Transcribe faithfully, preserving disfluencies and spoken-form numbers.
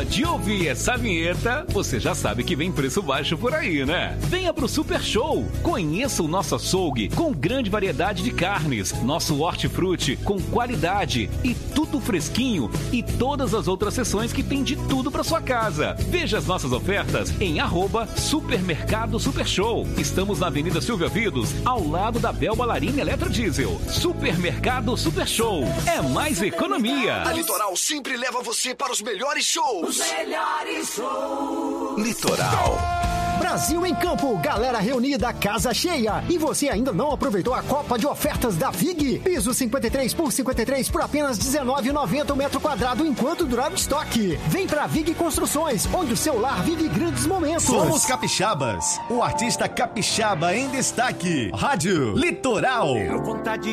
De ouvir essa vinheta, você já sabe que vem preço baixo por aí, né? Venha pro Super Show. Conheça o nosso açougue com grande variedade de carnes, nosso hortifruti com qualidade e tudo fresquinho e todas as outras seções que tem de tudo para sua casa. Veja as nossas ofertas em arroba Supermercado Super Show. Estamos na Avenida Silvia Vidos, ao lado da Bel Balarim Eletrodiesel. Supermercado Super Show. É mais economia. A Litoral sempre leva você para os melhores shows. Os melhores shows. Litoral. Brasil em Campo, galera reunida, casa cheia. E você ainda não aproveitou a Copa de Ofertas da V I G? Piso cinquenta e três por cinquenta e três por apenas dezenove reais e noventa centavos o metro quadrado enquanto durar o estoque. Vem pra V I G Construções, onde o seu lar vive grandes momentos. Somos capixabas, o artista capixaba em destaque. Rádio Litoral.